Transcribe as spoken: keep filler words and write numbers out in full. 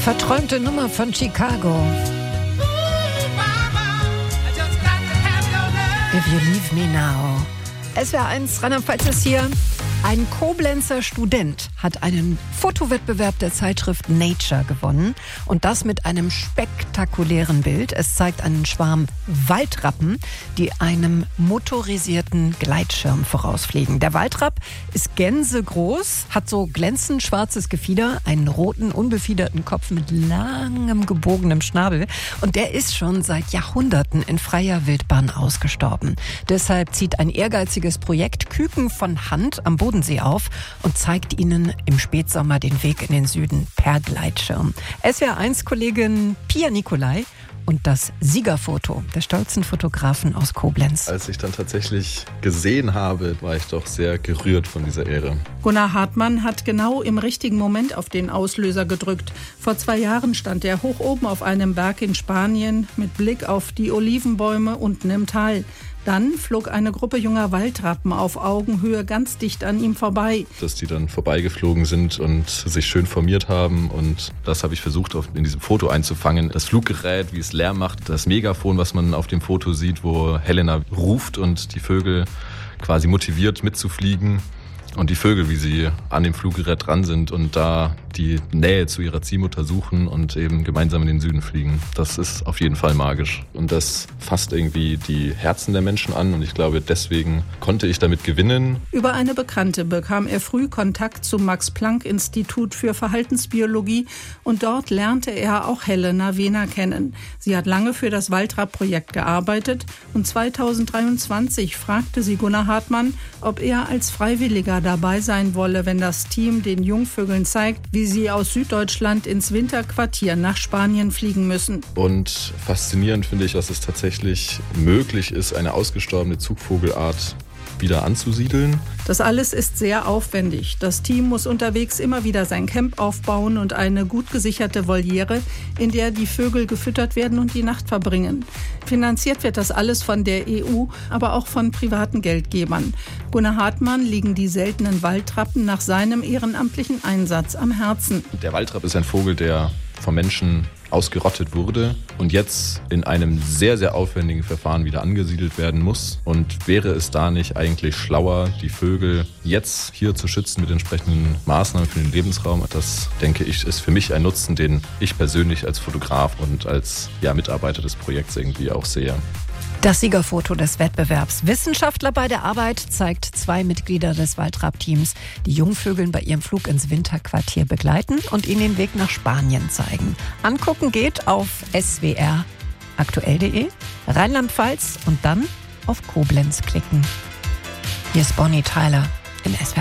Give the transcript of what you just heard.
Verträumte Nummer von Chicago. If you leave me now. S W R eins, Rheinland-Pfalz ist hier. Ein Koblenzer Student hat einen Fotowettbewerb der Zeitschrift Nature gewonnen. Und das mit einem spektakulären Bild. Es zeigt einen Schwarm Waldrappen, die einem motorisierten Gleitschirm vorausfliegen. Der Waldrapp ist gänsegroß, hat so glänzend schwarzes Gefieder, einen roten, unbefiederten Kopf mit langem, gebogenem Schnabel. Und der ist schon seit Jahrhunderten in freier Wildbahn ausgestorben. Deshalb zieht ein ehrgeiziges Projekt Küken von Hand am Bodensee auf und zeigt ihnen im Spätsommer den Weg in den Süden per Gleitschirm. S W R eins Kollegin Pia Nicolai und das Siegerfoto der stolzen Fotografen aus Koblenz. Als ich dann tatsächlich gesehen habe, war ich doch sehr gerührt von dieser Ehre. Gunnar Hartmann hat genau im richtigen Moment auf den Auslöser gedrückt. Vor zwei Jahren stand er hoch oben auf einem Berg in Spanien mit Blick auf die Olivenbäume unten im Tal. Dann flog eine Gruppe junger Waldrappen auf Augenhöhe ganz dicht an ihm vorbei. Dass die dann vorbeigeflogen sind und sich schön formiert haben. Und das habe ich versucht, in diesem Foto einzufangen. Das Fluggerät, wie es Lärm macht, das Megafon, was man auf dem Foto sieht, wo Helena ruft und die Vögel quasi motiviert mitzufliegen. Und die Vögel, wie sie an dem Fluggerät dran sind und da die Nähe zu ihrer Ziehmutter suchen und eben gemeinsam in den Süden fliegen. Das ist auf jeden Fall magisch. Und das fasst irgendwie die Herzen der Menschen an. Und ich glaube, deswegen konnte ich damit gewinnen. Über eine Bekannte bekam er früh Kontakt zum Max-Planck-Institut für Verhaltensbiologie. Und dort lernte er auch Helena Wehner kennen. Sie hat lange für das Waldrapp-Projekt gearbeitet. Und zweitausenddreiundzwanzig fragte sie Gunnar Hartmann, ob er als Freiwilliger dabei sein wolle, wenn das Team den Jungvögeln zeigt, wie sie aus Süddeutschland ins Winterquartier nach Spanien fliegen müssen. Und faszinierend finde ich, dass es tatsächlich möglich ist, eine ausgestorbene Zugvogelart wieder anzusiedeln. Das alles ist sehr aufwendig. Das Team muss unterwegs immer wieder sein Camp aufbauen und eine gut gesicherte Voliere, in der die Vögel gefüttert werden und die Nacht verbringen. Finanziert wird das alles von der E U, aber auch von privaten Geldgebern. Gunnar Hartmann liegen die seltenen Waldrappen nach seinem ehrenamtlichen Einsatz am Herzen. Der Waldrapp ist ein Vogel, der vom Menschen ausgerottet wurde und jetzt in einem sehr, sehr aufwendigen Verfahren wieder angesiedelt werden muss. Und wäre es da nicht eigentlich schlauer, die Vögel jetzt hier zu schützen mit entsprechenden Maßnahmen für den Lebensraum? Das, denke ich, ist für mich ein Nutzen, den ich persönlich als Fotograf und als ja, Mitarbeiter des Projekts irgendwie auch sehe. Das Siegerfoto des Wettbewerbs. Wissenschaftler bei der Arbeit zeigt zwei Mitglieder des Waldrapp-Teams, die Jungvögeln bei ihrem Flug ins Winterquartier begleiten und ihnen den Weg nach Spanien zeigen. Angucken geht auf s w r aktuell punkt de, Rheinland-Pfalz und dann auf Koblenz klicken. Hier ist Bonnie Tyler in S W R.